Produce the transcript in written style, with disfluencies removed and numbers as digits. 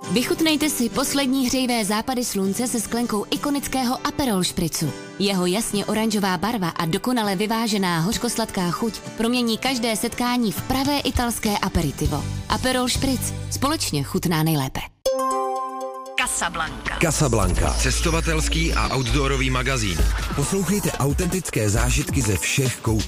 Vychutnejte si poslední hřejivé západy slunce se sklenkou ikonického Aperol špricu. Jeho jasně oranžová barva a dokonale vyvážená hořkosladká chuť promění každé setkání v pravé italské aperitivo. Aperol špric společně chutná nejlépe. Casablanca. Cestovatelský a outdoorový magazín. Poslouchejte autentické zážitky ze všech koutů